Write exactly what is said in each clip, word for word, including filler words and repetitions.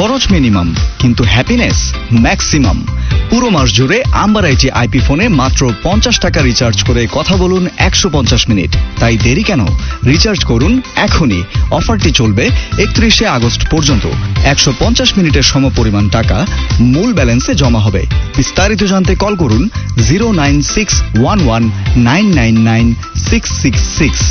খরচ মিনিমাম কিন্তু happiness maximum. পুরো মাস জুড়ে আম্বার আইটি আইপি ফোনে মাত্র পঞ্চাশ টাকা রিচার্জ করে কথা বলুন একশো পঞ্চাশ মিনিট। তাই দেরি কেন? রিচার্জ করুন এখনই। অফারটি চলবে একত্রিশে আগস্ট পর্যন্ত। একশো পঞ্চাশ মিনিটের সমপরিমাণ টাকা মূল ব্যালেন্সে জমা হবে। বিস্তারিত জানতে কল করুন zero nine six one one nine nine nine six six six.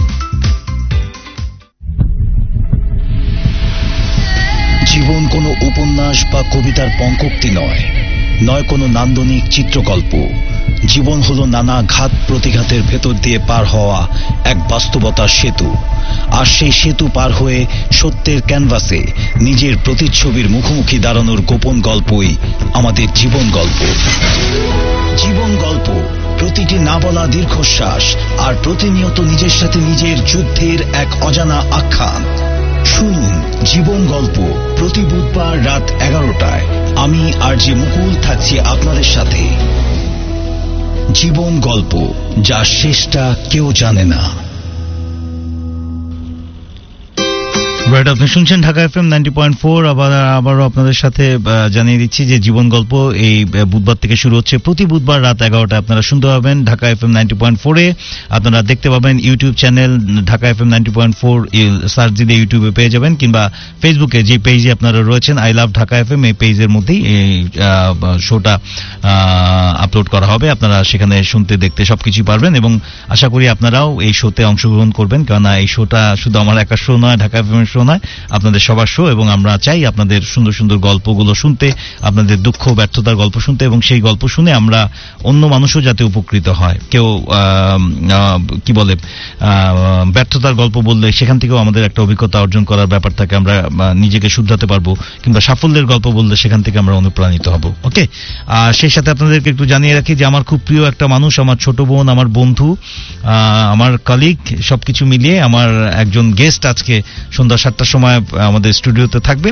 জীবন কোনো উপন্যাস বা কবিতার পঙ্কোক্তি নয়, নয় কোনো নান্দনিক চিত্রকল্প। জীবন হলো নানা ঘাত প্রতিঘাতের ভেতর দিয়ে পার হওয়া এক বাস্তবতার সেতু। আর সেই সেতু পার হয়ে সত্যের ক্যানভাসে নিজের প্রতিচ্ছবির মুখোমুখি দাঁড়ানোর গোপন গল্পই আমাদের জীবন গল্প। জীবন গল্প, প্রতিটি না বলা দীর্ঘশ্বাস আর প্রতিনিয়ত নিজের সাথে নিজের যুদ্ধের এক অজানা আখ্যান। শুনুন জীবন গল্প প্রতি বুধবার রাত এগারোটায়। আমি আর যে মুকুল থাকছি আপনাদের সাথে। জীবন গল্প, যার শেষটা কেউ জানে না। আপনি শুনছেন Dhaka FM ninety point four. আবার আবারও আপনাদের সাথে জানিয়ে দিচ্ছি যে জীবন গল্প এই বুধবার থেকে শুরু হচ্ছে। প্রতি বুধবার রাত এগারোটা আপনারা শুনতে পাবেন ঢাকা এফএম নাইনটি পয়েন্ট ফোরে। আপনারা দেখতে পাবেন YouTube channel Dhaka FM ninety point four search দিলে ইউটিউবে পেয়ে যাবেন, কিংবা ফেসবুকে যে পেজে আপনারা রয়েছেন আই লাভ ঢাকা এফএম, এই পেজের মধ্যেই এই শোটা আপলোড করা হবে। আপনারা সেখানে শুনতে দেখতে সবকিছুই পারবেন এবং আশা করি আপনারাও এই শোতে অংশগ্রহণ করবেন, কেননা এই শোটা শুধু আমার একা শো নয়, ঢাকা এফএম শো নয়, আপনাদের সবার শো। এবং আমরা চাই আপনাদের সুন্দর সুন্দর গল্পগুলো শুনতে, আপনাদের দুঃখ ব্যর্থতার গল্প শুনতে, এবং সেই গল্প শুনে আমরা অন্য মানুষও যাতে উপকৃত হয়। কেউ কি বলে ব্যর্থতার গল্প বললে সেখান থেকেও আমাদের একটা অভিজ্ঞতা অর্জন করার ব্যাপার থাকে, আমরা নিজেকে শুধরাতে পারবো, কিংবা সাফল্যের গল্প বললে সেখান থেকে আমরা অনুপ্রাণিত হব। ওকে, আর সেই সাথে আপনাদেরকে একটু জানিয়ে রাখি যে আমার খুব প্রিয় একটা মানুষ, আমার ছোট বোন, আমার বন্ধু, আমার কলিগ, সবকিছু মিলিয়ে আমার একজন গেস্ট আজকে সন্ধ্যা সাতটার সময় আমাদের স্টুডিওতে থাকবে,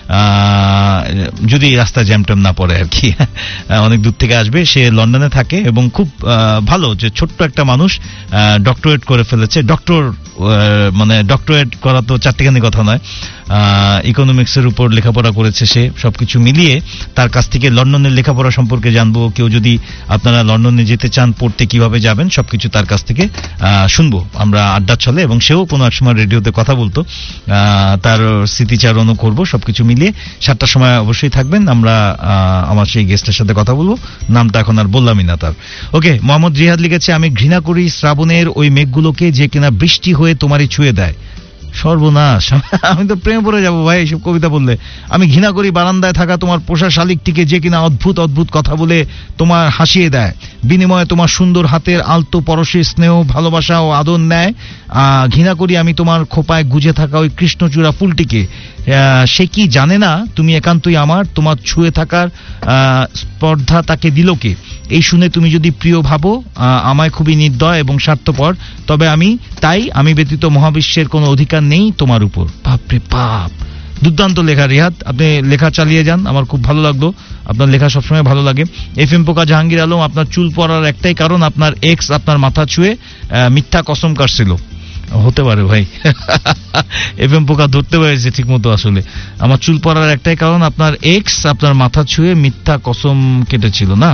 যদি রাস্তায় জ্যাম ট্যাম না পড়ে আর কি। অনেক দূর থেকে আসবে, সে লন্ডনে থাকে এবং খুব ভালো যে ছোট্ট একটা মানুষ ডক্টরেট করে ফেলেছে। ডক্টর মানে ডক্টরেট করা তো চারটিখানি কথা নয়, ইকোনমিক্সের উপর লেখাপড়া করেছে সে। সবকিছু মিলিয়ে তার কাছ থেকে লন্ডনের লেখাপড়া সম্পর্কে জানবো। কেউ যদি আপনারা লন্ডনে যেতে চান, পড়তে কিভাবে যাবেন, সবকিছু তার কাছ থেকে শুনবো আমরা আড্ডা চলে। এবং সেও কোনো এক সময় রেডিওতে কথা বলতো, তার স্মৃতিচারণও করবো। সবকিছু মিলিয়ে সাতটার সময় অবশ্যই থাকবেন। আমরা আমার সেই গেস্টের সাথে কথা বলবো, নামটা এখন আর বললামই না তার। ওকে, মোহাম্মদ রিহাদ লিখেছে, আমি ঘৃণা করি শ্রাবণের ওই মেঘগুলোকে যে কিনা বৃষ্টি হয়ে তোমারই ছুঁয়ে দেয়। সর্বনাশ, আমি তো প্রেমে পড়ে যাবো ভাই এইসব কবিতা বললে। আমি ঘৃণা করি বারান্দায় থাকা তোমার পোষা শালিকটিকে যে কিনা অদ্ভুত অদ্ভুত কথা বলে তোমার হাসিয়ে দেয়, বিনিময়ে তোমার সুন্দর হাতের আলতো পরশে স্নেহ, ভালোবাসা ও আদর নেয়। ঘৃণা করি আমি তোমার খোপায় গুজে থাকা ওই কৃষ্ণচূড়া ফুলটিকে। সে কি জানে না তুমি একান্তই আমার, তোমার ছুঁয়ে থাকার স্পর্ধা তাকে দিল কে? এই শুনে তুমি যদি প্রিয় ভাবো আমায় খুবই নির্দয় এবং স্বার্থপর, তবে আমি তাই আমি ব্যতীত মহাবিশ্বের কোনো অধিকার নেই তোমার উপর। বাপরে বাপ, দুর্দান্ত লেখা রিহাদ, আপনি লেখা চালিয়ে যান, আমার খুব ভালো লাগলো। আপনার লেখা সবসময় ভালো লাগে। এফ এম পোকা জাহাঙ্গীর আলম, আপনার চুল পড়ার একটাই কারণ আপনার এক্স আপনার মাথা ছুঁয়ে মিথ্যা কসম কাটছিল। হতে পারে ভাই, এফ এম পোকা ধরতে পেরেছে ঠিক মতো। আসলে আমার চুল পড়ার একটাই কারণ আপনার এক্স আপনার মাথা ছুঁয়ে মিথ্যা কসম কেটেছিল না।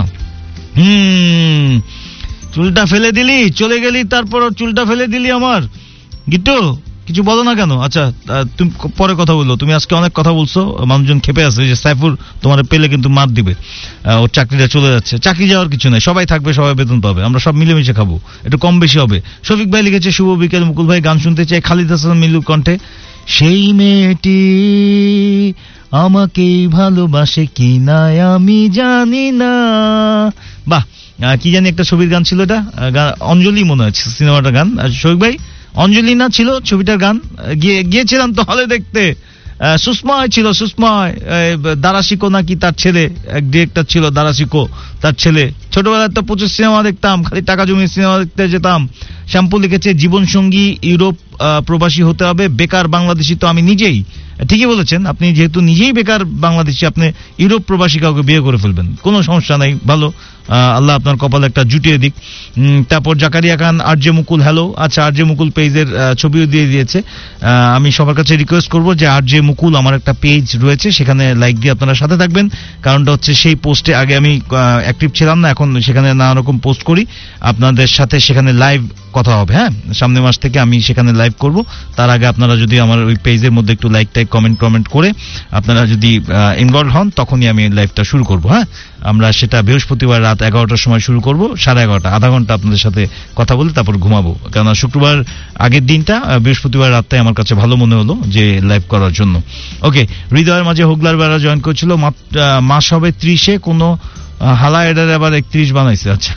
হুম, চুলটা ফেলে দিলি, চলে গেলি, তারপর চুলটা ফেলে দিলি আমার। গিট্টু কিছু বলো না কেন? আচ্ছা তুমি পরে কথা বললো, তুমি আজকে অনেক কথা বলছো, মানুষজন খেপে আছে যে সাইফুর তোমার পেলে কিন্তু মার দিবে, ওর চাকরিটা চলে যাচ্ছে। চাকরি যাওয়ার কিছু নেই, সবাই থাকবে, সবাই বেতন পাবে, আমরা সব মিলেমিশে খাবো, একটু কম বেশি হবে। শফিক ভাই লিখেছে, শুভ বিকেল মুকুল ভাই, গান শুনতে চাই খালিদ হাসান মিলুর কণ্ঠে। সেই মেয়েটি আমাকেই ভালোবাসে কি না আমি জানি না। বাহ, কি জানি একটা ছবির গান ছিল এটা, অঞ্জলি মনে হয় সিনেমাটার গান। শফিক ভাই, অঞ্জলি না ছিল ছবিটার গান? গিয়েছিলাম তো হলে দেখতে, সুষময় ছিল, সুষময় দারাশিকো নাকি তার ছেলে, এক ডিরেক্টর ছিল দারাশিকো, তার ছেলে। ছোটবেলায় তো প্রচুর সিনেমা দেখতাম, খালি টাকা জমিয়ে সিনেমা দেখতে যেতাম। শ্যাম্পু লিখেছে, জীবন সঙ্গী ইউরোপ প্রবাসী হতে হবে, বেকার বাংলাদেশি তো আমি নিজেই। ঠিকই বলেছেন আপনি, যেহেতু নিজেই বেকার বাংলাদেশি, আপনি ইউরোপ প্রবাসী কাউকে বিয়ে করে ফেলবেন, কোনো সমস্যা নাই, ভালো, আল্লাহ আপনার কপালে একটা জুটিয়ে দিক। তারপর জাকারিয়া খান, আর জে মুকুল, হ্যালো। আচ্ছা, আর জে মুকুল পেজের ছবিও দিয়ে দিয়েছে। আমি সবার কাছে রিকোয়েস্ট করব যে আর জে মুকুল আমার একটা পেজ রয়েছে, সেখানে লাইক দিয়ে আপনারা সাথে থাকবেন। কারণটা হচ্ছে সেই পোস্টে আগে আমি অ্যাক্টিভ ছিলাম না, এখন সেখানে নানা রকম পোস্ট করি, আপনাদের সাথে সেখানে লাইভ কথা হবে। হ্যাঁ, সামনের মাস থেকে আমি সেখানে লাইভ করব। তার আগে আপনারা যদি আমার ওই পেজের মধ্যে একটু লাইক টাইক কমেন্ট কমেন্ট করে আপনারা যদি ইনভলভ হন, তখনই আমি লাইভটা শুরু করব। হ্যাঁ, আমরা সেটা বৃহস্পতিবার রাত এগারোটার সময় শুরু করব, সাড়ে এগারোটা, আধা ঘন্টা আপনাদের সাথে কথা বলে তারপর ঘুমাবো। কেননা শুক্রবার আগের দিনটা, বৃহস্পতিবার রাতটাই আমার কাছে ভালো মনে হলো যে লাইভ করার জন্য। ওকে, হৃদয়ের মাঝে হুগলার বেড়া জয়েন করেছিল, মাস হবে ত্রিশে, কোনো হালা এডার আবার একত্রিশ বানাইছে। আচ্ছা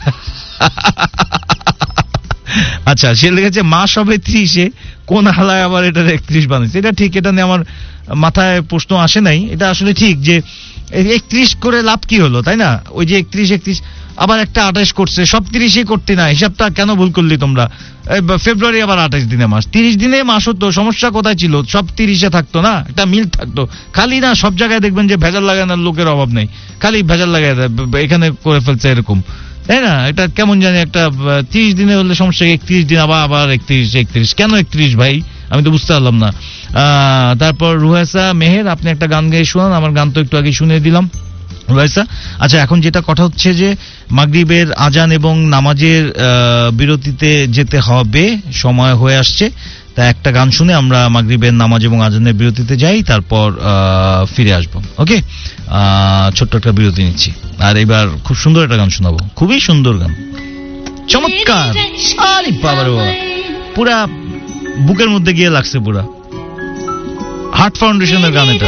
আচ্ছা, সে লেগেছে মাস হবে ত্রিশে, কোন হালায় আবার এটার একত্রিশ বানাইছে। এটা ঠিক, এটা নিয়ে আমার মাথায় প্রশ্ন আসে নাই। এটা আসলে ঠিক যে একত্রিশ করে লাভ কি হলো, তাই না? ওই যে একত্রিশ একত্রিশ আবার একটা আঠাশ করছে, সব তিরিশে করতে না, হিসাবটা কেন ভুল করলি তোমরা? ফেব্রুয়ারি আবার আঠাশ দিনে মাস, তিরিশ দিনে মাস হতো, সমস্যা কোথায় ছিল? সব তিরিশে থাকতো না, একটা মিল থাকতো। খালি না সব জায়গায় দেখবেন যে ভেজাল লাগানোর লোকের অভাব নেই, খালি ভেজাল লাগাই এখানে করে ফেলছে এরকম, তাই না? এটা কেমন জানি একটা তিরিশ দিনে হলে সমস্যা, একত্রিশ দিন আবার আবার একত্রিশ একত্রিশ কেন একত্রিশ ভাই? আমি তো বুঝতে পারলাম না। তারপর রুহাসা মেহের, আপনি একটা গান গেয়ে শোনান, আমার গান তো একটু আগে শুনে দিলাম রুহাসা। আচ্ছা, এখন যেটা কথা হচ্ছে যে মাগরিবের আজান এবং নামাজের বিরতিতে যেতে হবে, সময় হয়ে আসছে। তা একটা গান শুনে আমরা মাগরিবের নামাজ এবং আজানের বিরতিতে যাই, তারপর ফিরে আসবো। ওকে, ছোট্ট একটা বিরতি নিচ্ছি, আর এবার খুব সুন্দর একটা গান শোনাবো, খুবই সুন্দর গান, চমৎকার। আরে বাবার বাবা, পুরা বুকের মধ্যে গিয়ে লাগছে, পুরা হার্ট ফাউন্ডেশনের গান এটা।